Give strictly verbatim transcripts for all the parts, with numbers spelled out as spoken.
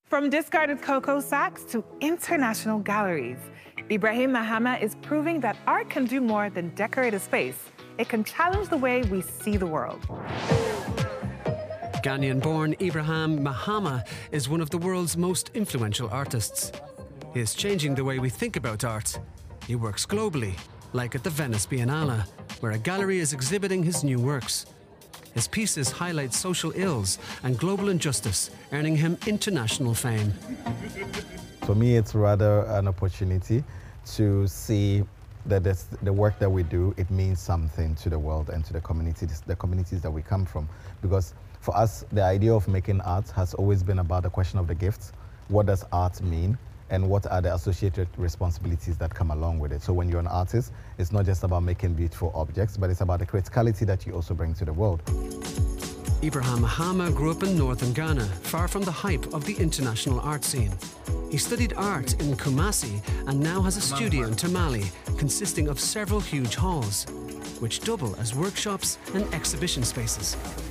From discarded cocoa sacks to international galleries, Ibrahim Mahama is proving that art can do more than decorate a space. It can challenge the way we see the world. Ghanaian-born Ibrahim Mahama is one of the world's most influential artists. He is changing the way we think about art. He works globally, like at the Venice Biennale, where a gallery is exhibiting his new works. His pieces highlight social ills and global injustice, earning him international fame. For me, it's rather an opportunity to see that the work that we do, it means something to the world and to the communities, the communities that we come from. Because for us, the idea of making art has always been about the question of the gifts. What does art mean? And what are the associated responsibilities that come along with it? So when you're an artist, it's not just about making beautiful objects, but it's about the criticality that you also bring to the world. Ibrahim Mahama grew up in northern Ghana, far from the hype of the international art scene. He studied art in Kumasi and now has a studio in Tamale, consisting of several huge halls, which double as workshops and exhibition spaces.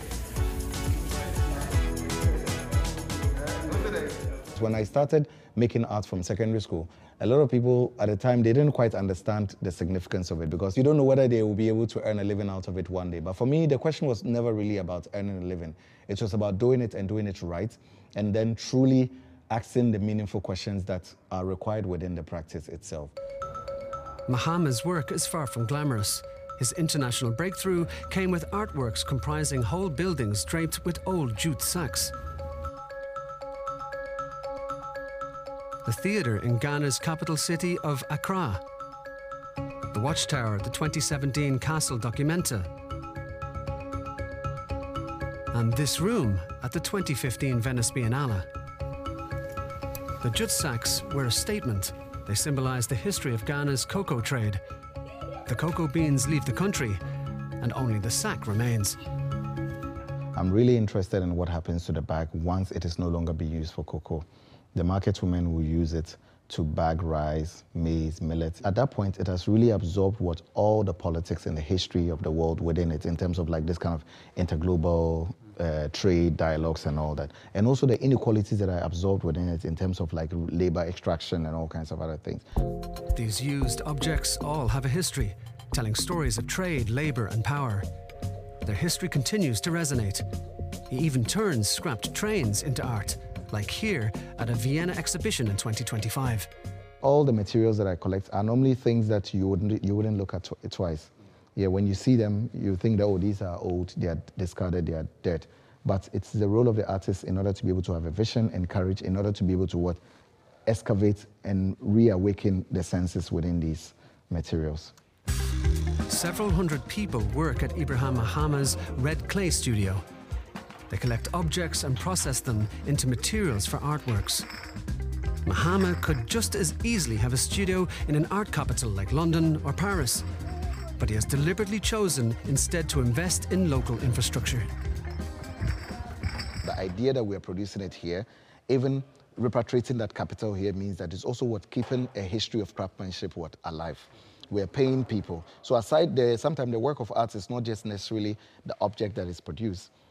When I started making art from secondary school, a lot of people at the time, they didn't quite understand the significance of it because you don't know whether they will be able to earn a living out of it one day. But for me, the question was never really about earning a living. It was about doing it and doing it right, and then truly asking the meaningful questions that are required within the practice itself. Mahama's work is far from glamorous. His international breakthrough came with artworks comprising whole buildings draped with old jute sacks. The theatre in Ghana's capital city of Accra, the watchtower at the twenty seventeen Castle Documenta, and this room at the twenty fifteen Venice Biennale. The jute sacks were a statement. They symbolise the history of Ghana's cocoa trade. The cocoa beans leave the country, and only the sack remains. I'm really interested in what happens to the bag once it is no longer being used for cocoa. The market women will use it to bag rice, maize, millet. At that point, it has really absorbed what all the politics and the history of the world within it in terms of like this kind of interglobal uh, trade dialogues and all that. And also the inequalities that are absorbed within it in terms of like labor extraction and all kinds of other things. These used objects all have a history, telling stories of trade, labor and power. Their history continues to resonate. He even turns scrapped trains into art, like here at a Vienna exhibition in twenty twenty-five. All the materials that I collect are normally things that you wouldn't, you wouldn't look at tw twice. Yeah, when you see them, you think that, oh, these are old, they are discarded, they are dead. But it's the role of the artist in order to be able to have a vision and courage, in order to be able to what, excavate and reawaken the senses within these materials. Several hundred people work at Ibrahim Mahama's Red Clay Studio. They collect objects and process them into materials for artworks. Mahama could just as easily have a studio in an art capital like London or Paris, but he has deliberately chosen instead to invest in local infrastructure. The idea that we're producing it here, even repatriating that capital here, means that it's also what keeping a history of craftsmanship what alive. We're paying people. So aside there, sometimes the work of art is not just necessarily the object that is produced.